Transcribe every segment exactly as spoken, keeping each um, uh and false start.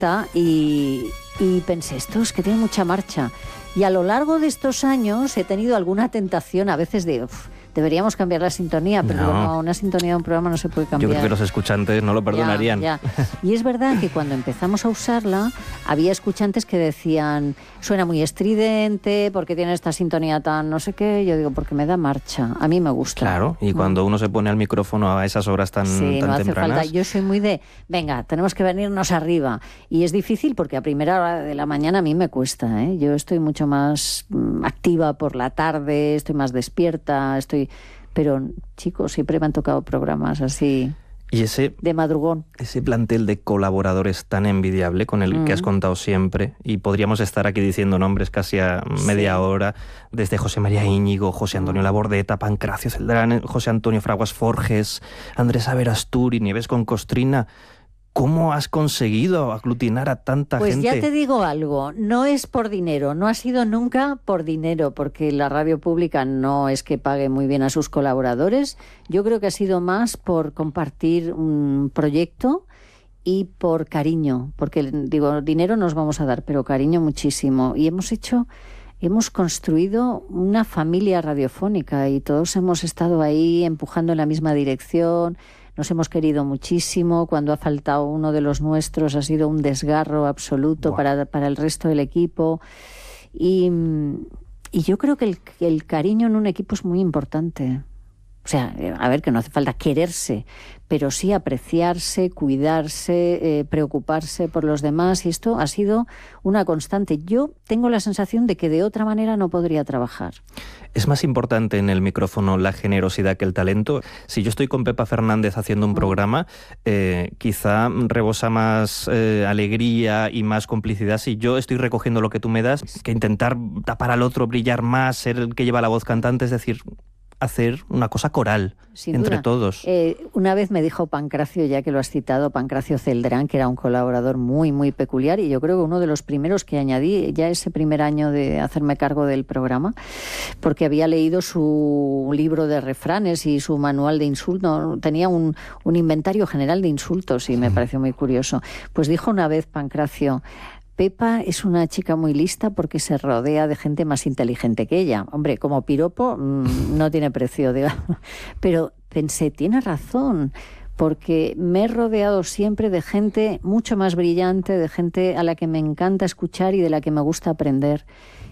y, y pensé, esto es que tiene mucha marcha. Y a lo largo de estos años he tenido alguna tentación a veces de... Uf, deberíamos cambiar la sintonía, pero no. digo, no, una sintonía de un programa no se puede cambiar. Yo creo que los escuchantes no lo perdonarían. Ya, ya. Y es verdad que cuando empezamos a usarla, había escuchantes que decían, suena muy estridente, ¿por qué tiene esta sintonía tan no sé qué? Yo digo, porque me da marcha, a mí me gusta. Claro, y cuando uno se pone al micrófono a esas horas tan, sí, tan no hace tempranas... falta. Yo soy muy de, venga, tenemos que venirnos arriba. Y es difícil porque a primera hora de la mañana a mí me cuesta, ¿eh? Yo estoy mucho más mm, activa por la tarde, estoy más despierta, estoy... Pero, chicos, siempre me han tocado programas así y ese, de madrugón. Ese plantel de colaboradores tan envidiable con el mm. que has contado siempre, y podríamos estar aquí diciendo nombres casi a media sí. hora, desde José María Íñigo, José Antonio Labordeta, Pancracio Celdrán, José Antonio Fraguas Forges, Andrés Averasturi, Nieves con Costrina... ¿Cómo has conseguido aglutinar a tanta pues gente? Pues ya te digo algo, no es por dinero, no ha sido nunca por dinero, porque la radio pública no es que pague muy bien a sus colaboradores. Yo creo que ha sido más por compartir un proyecto y por cariño, porque digo, dinero nos vamos a dar, pero cariño muchísimo. Y hemos hecho... Hemos construido una familia radiofónica y todos hemos estado ahí empujando en la misma dirección, nos hemos querido muchísimo, cuando ha faltado uno de los nuestros ha sido un desgarro absoluto para, para el resto del equipo. Y, y yo creo que el, el cariño en un equipo es muy importante. O sea, a ver, que no hace falta quererse, pero sí apreciarse, cuidarse, eh, preocuparse por los demás, y esto ha sido una constante. Yo tengo la sensación de que de otra manera no podría trabajar. ¿Es más importante en el micrófono la generosidad que el talento? Si yo estoy con Pepa Fernández haciendo un mm. programa, eh, quizá rebosa más eh, alegría y más complicidad si yo estoy recogiendo lo que tú me das, que intentar tapar al otro, brillar más, ser el que lleva la voz cantante, es decir... hacer una cosa coral, sin entre duda. todos. Eh, una vez me dijo Pancracio, ya que lo has citado, Pancracio Celdrán, que era un colaborador muy, muy peculiar, y yo creo que uno de los primeros que añadí ya ese primer año de hacerme cargo del programa, porque había leído su libro de refranes y su manual de insultos, tenía un, un inventario general de insultos y me sí. pareció muy curioso. Pues dijo una vez Pancracio, Pepa es una chica muy lista porque se rodea de gente más inteligente que ella. Hombre, como piropo mmm, no tiene precio, digamos. Pero pensé, tiene razón, porque me he rodeado siempre de gente mucho más brillante, de gente a la que me encanta escuchar y de la que me gusta aprender.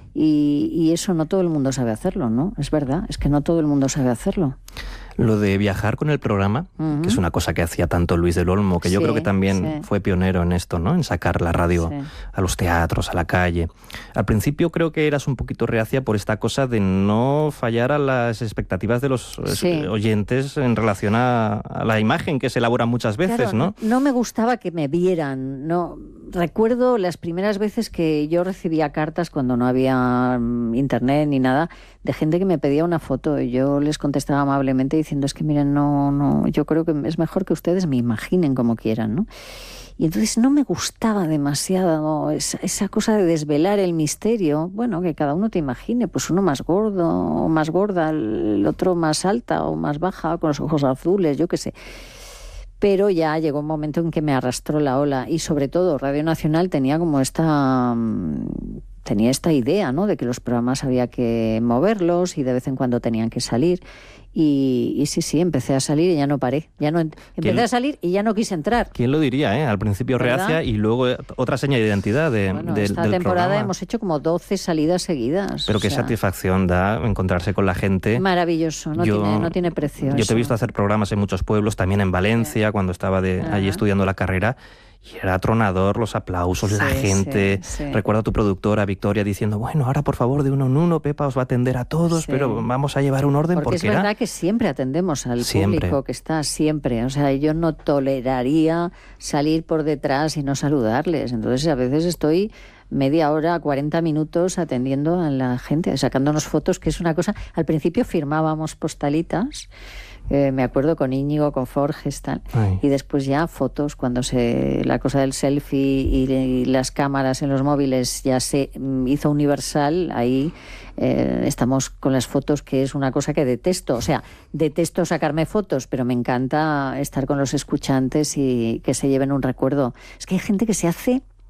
Y, y eso no todo el mundo sabe hacerlo, ¿no? Es verdad, es que no todo el mundo sabe hacerlo. Lo de viajar con el programa, uh-huh. que es una cosa que hacía tanto Luis del Olmo, que sí, yo creo que también sí. fue pionero en esto, ¿no? En sacar la radio sí. a los teatros, a la calle. Al principio creo que eras un poquito reacia por esta cosa de no fallar a las expectativas de los sí. oyentes en relación a, a la imagen que se elabora muchas veces, claro, ¿no? No me gustaba que me vieran, no. Recuerdo las primeras veces que yo recibía cartas cuando no había internet ni nada, de gente que me pedía una foto y yo les contestaba amablemente diciendo, es que miren, no, no, yo creo que es mejor que ustedes me imaginen como quieran, ¿no? Y entonces no me gustaba demasiado, ¿no? esa, esa cosa de desvelar el misterio, bueno, que cada uno te imagine, pues uno más gordo o más gorda, el otro más alta o más baja, con los ojos azules, yo qué sé. Pero ya llegó un momento en que me arrastró la ola y sobre todo Radio Nacional tenía como esta... tenía esta idea, ¿no?, de que los programas había que moverlos y de vez en cuando tenían que salir. Y, y sí, sí, empecé a salir y ya no paré. Ya no empecé a salir y ya no quise entrar. ¿Quién lo diría, eh? Al principio ¿verdad? Reacia y luego otra seña de identidad de, bueno, de, esta del temporada programa. Hemos hecho como doce salidas seguidas. Pero qué sea, satisfacción da encontrarse con la gente. Maravilloso, no, yo, tiene, no tiene precio. Yo eso. te he visto hacer programas en muchos pueblos, también en Valencia, sí. cuando estaba de, allí estudiando la carrera. Y era atronador los aplausos, sí, la gente. Sí, sí. Recuerdo a tu productora, Victoria, diciendo, bueno, ahora por favor de uno en uno, Pepa os va a atender a todos, sí. pero vamos a llevar un orden. Porque, porque es era... verdad que siempre atendemos al siempre. público que está siempre. O sea, yo no toleraría salir por detrás y no saludarles. Entonces a veces estoy media hora, cuarenta minutos atendiendo a la gente, sacándonos fotos, que es una cosa... Al principio firmábamos postalitas... Eh, me acuerdo con Íñigo, con Forges, tal. Ay. Y después ya fotos, cuando se la cosa del selfie y, y las cámaras en los móviles ya se hizo universal, ahí eh, estamos con las fotos, que es una cosa que detesto. O sea, detesto sacarme fotos, pero me encanta estar con los escuchantes y que se lleven un recuerdo. Es que hay gente que se hace